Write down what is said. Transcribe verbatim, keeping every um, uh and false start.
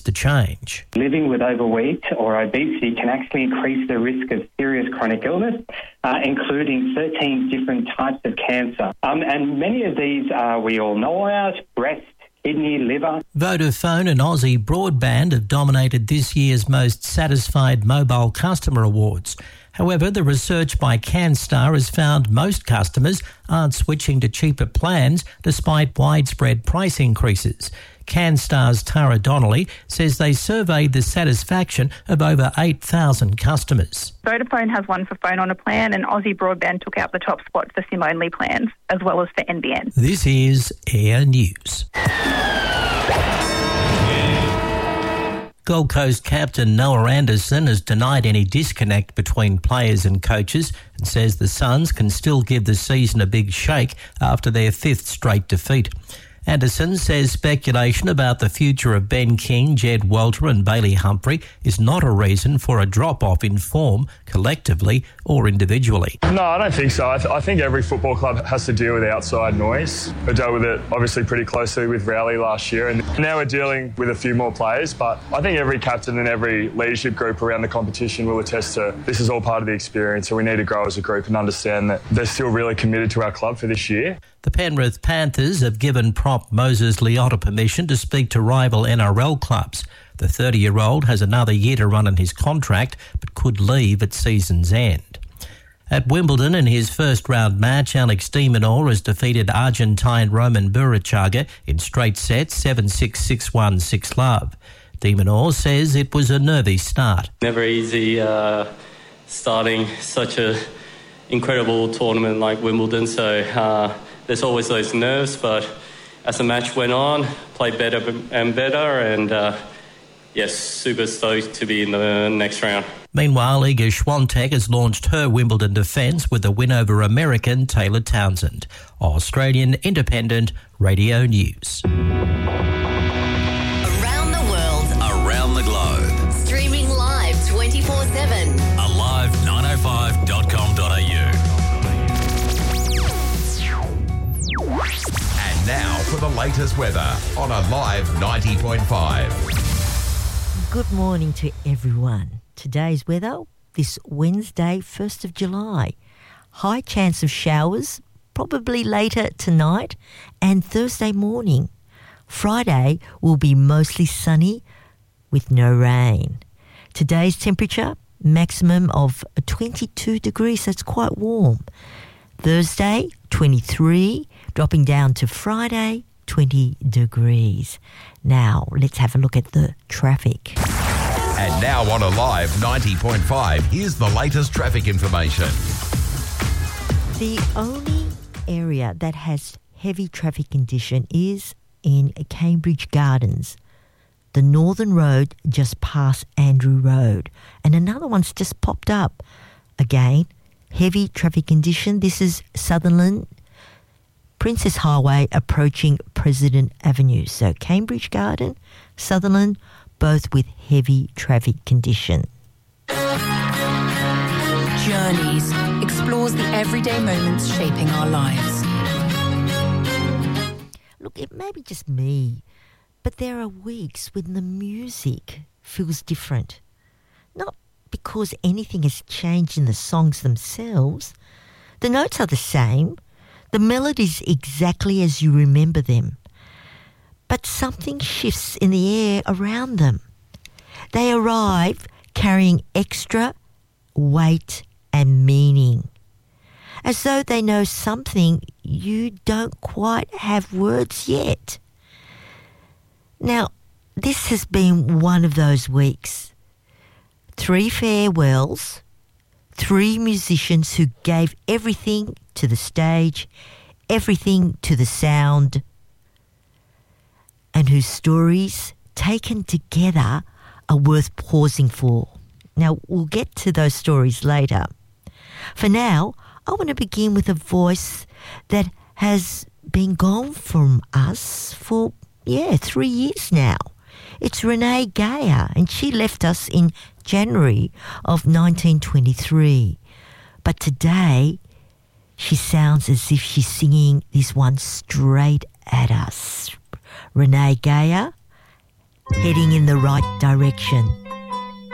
the change. Living with overweight or obesity can actually increase the risk of serious chronic illness, uh, including thirteen different types of cancer. Um, and many of these uh, we all know about: breast, kidney, liver. Vodafone and Aussie Broadband have dominated this year's Most Satisfied Mobile Customer Awards. However, the research by CanStar has found most customers aren't switching to cheaper plans despite widespread price increases. CanStar's Tara Donnelly says they surveyed the satisfaction of over eight thousand customers. Vodafone has one for phone on a plan, and Aussie Broadband took out the top spot for SIM-only plans, as well as for N B N. This is Air News. Gold Coast captain Noah Anderson has denied any disconnect between players and coaches and says the Suns can still give the season a big shake after their fifth straight defeat. Anderson says speculation about the future of Ben King, Jed Walter and Bailey Humphrey is not a reason for a drop-off in form, collectively or individually. No, I don't think so. I, th- I think every football club has to deal with outside noise. We dealt with it obviously pretty closely with Rowley last year, and now we're dealing with a few more players, but I think every captain and every leadership group around the competition will attest to this is all part of the experience, so we need to grow as a group and understand that they're still really committed to our club for this year. The Penrith Panthers have given prop Moses Leota permission to speak to rival N R L clubs. The thirty-year-old has another year to run on his contract but could leave at season's end. At Wimbledon, in his first-round match, Alex de Minaur has defeated Argentine Roman Burachaga in straight sets seven six, six one, six love. De Minaur says it was a nervy start. Never easy uh, starting such a incredible tournament like Wimbledon, so... Uh, There's always those nerves, but as the match went on, played better and better, and uh, yes, super stoked to be in the next round. Meanwhile, Iga Swiatek has launched her Wimbledon defence with a win over American Taylor Townsend. Australian Independent Radio News. Around the world, around the globe, streaming live twenty-four seven. alive nine oh five dot com dot a u. And now for the latest weather on Alive ninety point five. Good morning to everyone. Today's weather, this Wednesday, first of July. High chance of showers, probably later tonight and Thursday morning. Friday will be mostly sunny with no rain. Today's temperature, maximum of twenty-two degrees, that's quite warm. Thursday, twenty-three, dropping down to Friday, twenty degrees. Now, let's have a look at the traffic. And now on Alive ninety point five, here's the latest traffic information. The only area that has heavy traffic condition is in Cambridge Gardens. The Northern Road just past Andrew Road. And another one's just popped up. Again, heavy traffic condition. This is Sutherland, Princess Highway approaching President Avenue. So Cambridge Garden, Sutherland, both with heavy traffic condition. Journeys explores the everyday moments shaping our lives. Look, it may be just me, but there are weeks when the music feels different. Not because anything has changed in the songs themselves. The notes are the same, the melodies exactly as you remember them, but something shifts in the air around them. They arrive carrying extra weight and meaning, as though they know something you don't quite have words yet. Now, this has been one of those weeks. Three farewells, three musicians who gave everything to the stage, everything to the sound, and whose stories, taken together, are worth pausing for. Now, we'll get to those stories later. For now, I want to begin with a voice that has been gone from us for, yeah, three years now. It's Renee Geyer, and she left us in January of nineteen twenty-three. But today, she sounds as if she's singing this one straight at us. Renee Geyer, heading in the right direction.